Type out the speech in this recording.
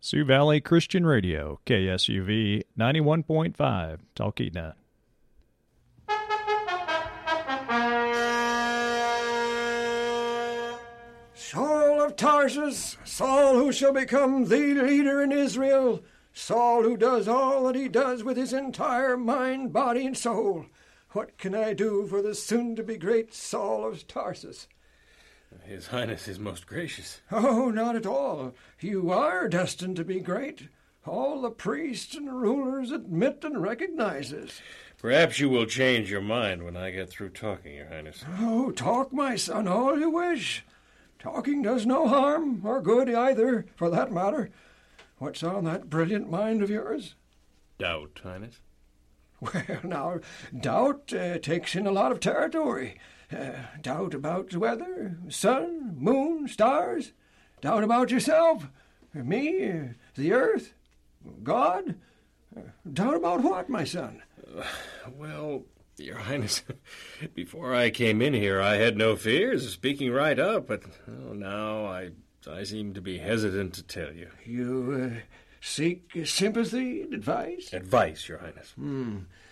Sioux Valley Christian Radio, KSUV 91.5, Talkeetna. Saul of Tarsus, Saul who shall become the leader in Israel, Saul who does all that he does with his entire mind, body, and soul. What can I do for the soon-to-be great Saul of Tarsus? His Highness is most gracious. Oh, not at all. You are destined to be great. All the priests and rulers admit and recognize this. Perhaps you will change your mind when I get through talking, Your Highness. Oh, talk, my son, all you wish. Talking does no harm, or good either, for that matter. What's on that brilliant mind of yours? Doubt, Highness. Well, now, doubt takes in a lot of territory. Doubt about the weather, sun, moon, stars. Doubt about yourself, me, the earth, God. Doubt about what, my son? Well, Your Highness, before I came in here, I had no fears of speaking right up, but now I seem to be hesitant to tell you. You seek sympathy and advice? Advice, Your Highness.